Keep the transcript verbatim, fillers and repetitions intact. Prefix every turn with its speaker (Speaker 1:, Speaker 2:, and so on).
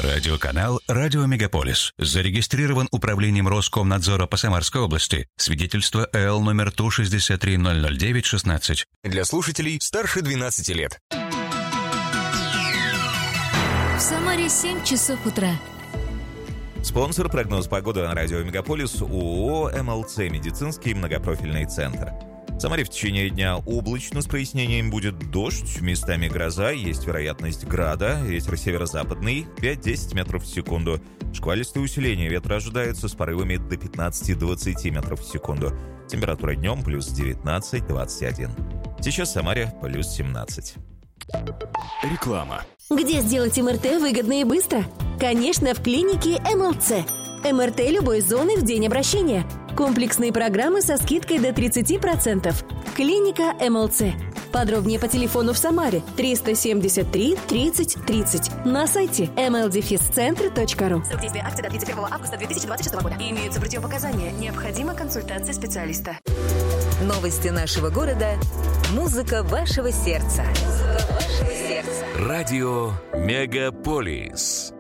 Speaker 1: Радиоканал «Радио Мегаполис». Зарегистрирован управлением Роскомнадзора по Самарской области. Свидетельство эл номер Ту шестьдесят три ноль ноль девять шестнадцать.
Speaker 2: Для слушателей старше двенадцати лет.
Speaker 3: В Самаре семь часов утра.
Speaker 4: Спонсор прогноз погоды на радио Мегаполис ООО эм эл цэ «Медицинский многопрофильный центр». В Самаре в течение дня облачно с прояснением, будет дождь, местами гроза, есть вероятность града, ветер северо-западный пять-десять метров в секунду. Шквалистое усиление ветра ожидается с порывами до пятнадцати-двадцати метров в секунду. Температура днем плюс девятнадцать двадцать один. Сейчас в Самаре плюс семнадцать.
Speaker 2: Реклама.
Speaker 5: Где сделать эм эр тэ выгодно и быстро? Конечно, в клинике эм эл цэ. эм эр тэ любой зоны в день обращения. Комплексные программы со скидкой до тридцати процентов. Клиника эм эл цэ. Подробнее по телефону в Самаре триста семьдесят три тридцать тридцать. На сайте эм эл дефис центр точка ру.
Speaker 6: Срок действия акции до тридцать первого августа две тысячи двадцать шестого года. Имеются противопоказания. Необходима консультация специалиста.
Speaker 7: Новости нашего города. Музыка вашего сердца. Музыка вашего сердца.
Speaker 2: Радио Мегаполис.